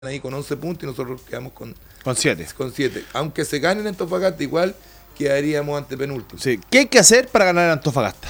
ahí con 11 puntos y nosotros quedamos Con 7. con 7. Aunque se gane en Antofagasta, igual quedaríamos ante penúltimo. Sí. ¿Qué hay que hacer para ganar en Antofagasta?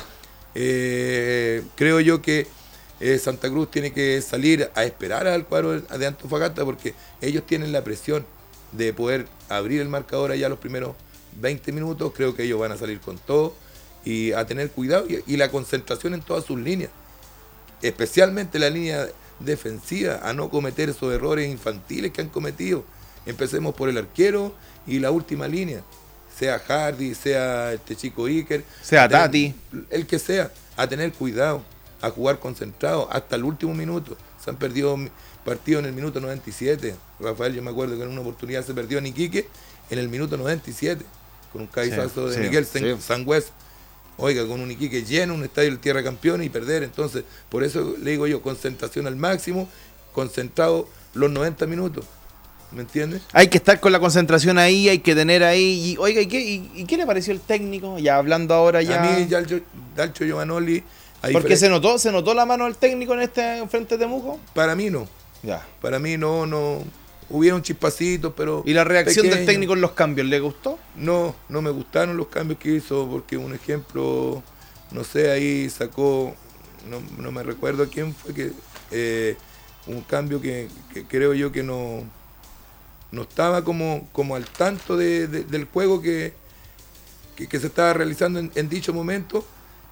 Creo yo que Santa Cruz tiene que salir a esperar al cuadro de Antofagasta, porque ellos tienen la presión de poder abrir el marcador allá los primeros 20 minutos. Creo que ellos van a salir con todo y a tener cuidado y la concentración en todas sus líneas, especialmente la línea defensiva, a no cometer esos errores infantiles que han cometido. Empecemos por el arquero y la última línea, sea Hardy, sea este chico Iker, Sea Tati, el que sea, a tener cuidado, a jugar concentrado hasta el último minuto. Se han perdido partidos en el minuto 97. Rafael, yo me acuerdo que en una oportunidad se perdió en Iquique en el minuto 97 con un cabezazo de Miguel Sangüesa. Oiga, con un Iquique lleno, un estadio de tierra campeón y perder. Entonces, por eso le digo yo, concentración al máximo, concentrado los 90 minutos. ¿Me entiendes? hay que estar con la concentración ahí, hay que tener ahí. Y, oiga, ¿y qué le pareció el técnico? Ya hablando ahora ya. A mí, Dalcho Giovanoli, Porque se notó la mano del técnico en este frente de Temuco. para mí no. Ya. Para mí no. Hubieron chispacitos, pero. ¿Y la reacción del pequeños. técnico en los cambios le gustó? No me gustaron los cambios que hizo, porque un ejemplo, no sé, ahí sacó, no me recuerdo a quién fue, que un cambio que creo yo que no estaba como al tanto del juego que se estaba realizando en dicho momento.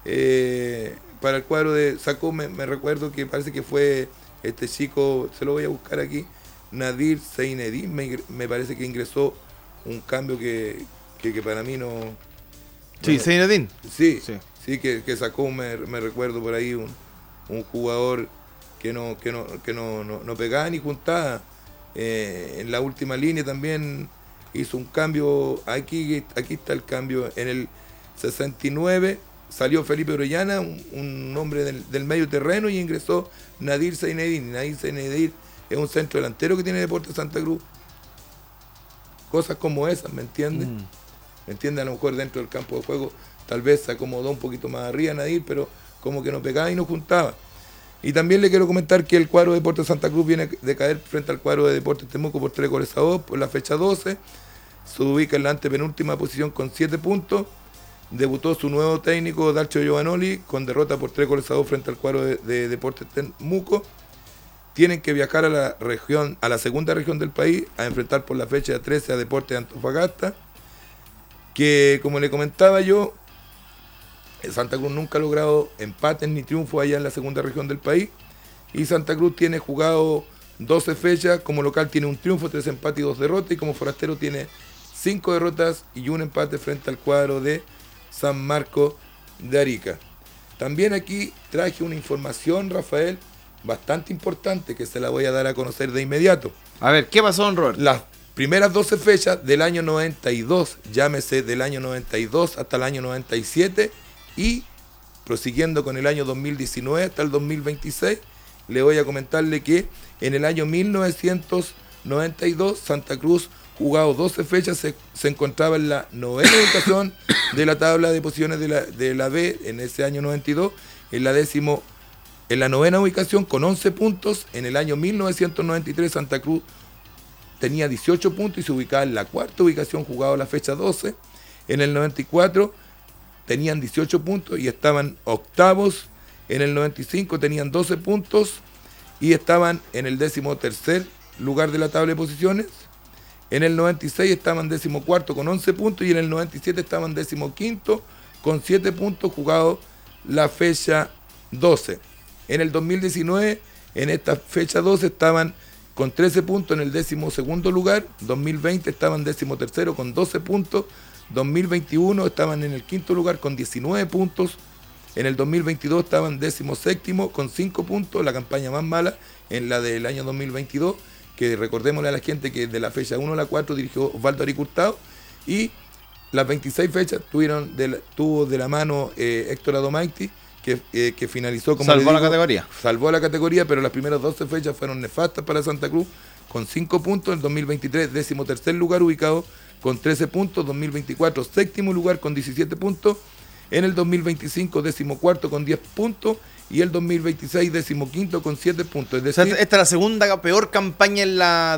Para el cuadro sacó, me recuerdo que parece que fue este chico, se lo voy a buscar aquí, Nadir Seinedin, me parece que ingresó un cambio que para mí no. Sí, Seinedin. Sí, que sacó, me recuerdo por ahí, un jugador que no pegaba ni juntaba. En la última línea también hizo un cambio. Aquí está el cambio. En el 69 salió Felipe Orellana, un hombre del medio terreno, y ingresó Nadir Seinedin. Nadir Seinedin es un centro delantero que tiene Deportes Santa Cruz. Cosas como esas, ¿me entiendes? ¿Me entiendes? A lo mejor dentro del campo de juego tal vez se acomodó un poquito más arriba Nadir, pero como que no pegaba y no juntaba. Y también le quiero comentar que el cuadro de Deportes Santa Cruz viene de caer frente al cuadro de Deportes Temuco por 3-2 por la fecha 12. Se ubica en la antepenúltima posición con 7 puntos. Debutó su nuevo técnico, Dalcho Giovanoli, con derrota por 3-2 frente al cuadro de Deportes Temuco. Tienen que viajar a la segunda región del país, a enfrentar por la fecha 13 a Deportes de Antofagasta, que, como le comentaba yo, Santa Cruz nunca ha logrado empates ni triunfos allá en la segunda región del país, y Santa Cruz tiene jugado 12 fechas, como local tiene un triunfo, 3 empates y 2 derrotas, y como forastero tiene 5 derrotas y un empate frente al cuadro de San Marcos de Arica. También aquí traje una información, Rafael, bastante importante, que se la voy a dar a conocer de inmediato. A ver, ¿qué pasó, don Robert? Las primeras 12 fechas del año 92, llámese del año 92 hasta el año 97, y prosiguiendo con el año 2019 hasta el 2026, le voy a comentarle que en el año 1992 Santa Cruz, jugado 12 fechas, se encontraba en la novena ubicación de la tabla de posiciones de la B en ese año 92, en la novena ubicación con 11 puntos. En el año 1993 Santa Cruz tenía 18 puntos y se ubicaba en la cuarta ubicación, jugado la fecha 12. En el 94 tenían 18 puntos y estaban octavos. En el 95 tenían 12 puntos y estaban en el 13º lugar de la tabla de posiciones. En el 96 estaban 14º con 11 puntos y en el 97 estaban 15º con 7 puntos, jugado la fecha 12. En el 2019, en esta fecha 12, estaban con 13 puntos en el 12º lugar. 2020 estaban 13º con 12 puntos. 2021 estaban en el 5º lugar con 19 puntos. En el 2022 estaban 17º con 5 puntos, la campaña más mala en la del año 2022, que recordémosle a la gente que de la fecha 1 a la 4 dirigió Osvaldo Aric Hurtado, y las 26 fechas tuvo de la mano Héctor Adomaiti, que finalizó como salvó la categoría. Salvó la categoría, pero las primeras 12 fechas fueron nefastas para Santa Cruz, con 5 puntos. En 2023, 13º lugar ubicado con 13 puntos. 2024, 7º lugar con 17 puntos. En el 2025, 14º con 10 puntos. y el 2026 15º con 7 puntos. Es O sea, decir, esta es la segunda peor campaña en la